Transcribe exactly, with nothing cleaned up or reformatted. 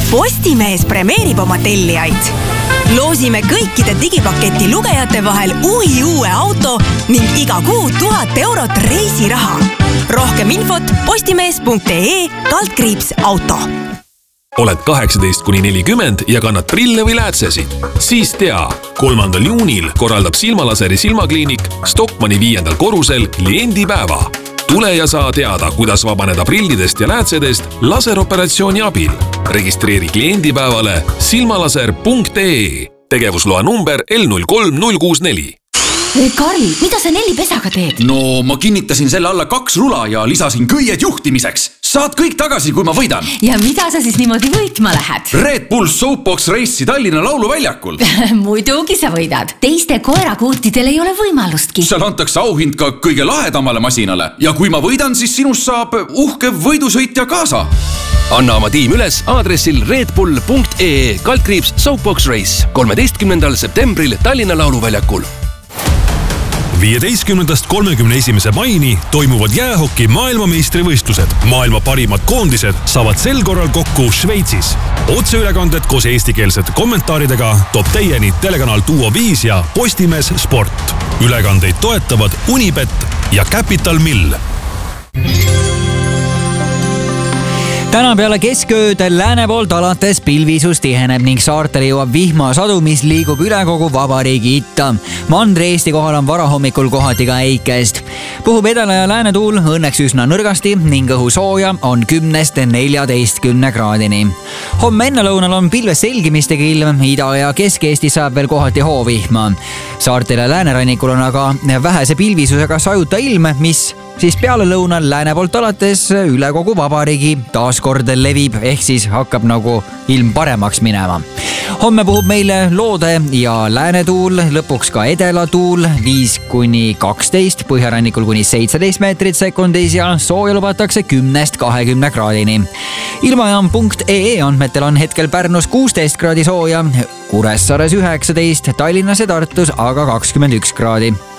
Postimees premeerib oma tellijaid. Loosime kõikide digipaketi lugejate vahel uhi uue auto ning iga kuu tuhat eurot reisiraha. Rohkem infot postimees.ee kaldkriips auto. Oled kaheksateist kuni nelikümmend ja kannad prille või läätsesid? Siis tea, kolmandal juunil korraldab Silmalaseri silmakliinik Stockmanni viiendal korrusel kliendipäeva. Tule ja saa teada, kuidas vabaneda prillidest ja läätsedest laseroperatsiooni abil. Registreeri kliendipäevale silmalaser punkt ee. Tegevusloa number L null kolm null kuus neli. Karl, mida sa Nelli pesaga teed? No, ma kinnitasin selle alla kaks rula ja lisasin kõied juhtimiseks. Saad kõik tagasi, kui ma võidan. Ja mida sa siis niimoodi võitma lähed? Red Bull Soapbox Race'i Tallinna lauluväljakul. Muidugi sa võidad. Teiste koerakuutidel ei ole võimalustki. Seal antakse auhind ka kõige lahedamale masinale. Ja kui ma võidan, siis sinust saab uhke võidusõitja kaasa. Anna oma tiim üles aadressil redbull punkt ee kaldkriips Soapbox Race kolmeteistkümnendal septembril Tallinna lauluväljakul. viieteistkümnendast kolmekümne esimese maini toimuvad jäähoki maailmameistrivõistlused. Maailma parimad koondised saavad sel korral kokku Šveitsis. Otseülekanded koos eestikeelsete kommentaaridega toob teieni telekanal Duo viis ja Postimees Sport. Ülekandeid toetavad Unibet ja Capital Mill. Täna peale keskööd lääne poolt alates pilvisus tiheneb ning saartele jõuab vihmasadu, mis liigub üle kogu vabariigi itta. Mandri Eesti kohal on varahommikul kohati ka eikest. Puhub edela ja lääne tuul õnneks üsna nõrgasti ning õhu sooja on kümnest neljateistkümne kraadini. Homme ennelõunal on pilves selgimistega ilm, ida- ja kesk-Eesti saab veel kohati hoovihma. Saartele läänerannikul on aga vähese pilvisusega sajuta ilm, mis siis peale lõunal lääne poolt alates üle kogu vabariigi taaskord levib, ehk siis hakkab nagu ilm paremaks minema. Homme puhub meile loode ja läänetuul, lõpuks ka edelatuul viis kuni kaksteist, põhjarannikul kuni seitseteist meetrit sekundis ja sooja lubatakse kümnest kahekümne kraadini. Ilmajaam punkt ee andmetel on hetkel Pärnus kuusteist kraadi sooja, Kuressaares üheksateist, Tallinnas ja Tartus aga kakskümmend üks kraadi.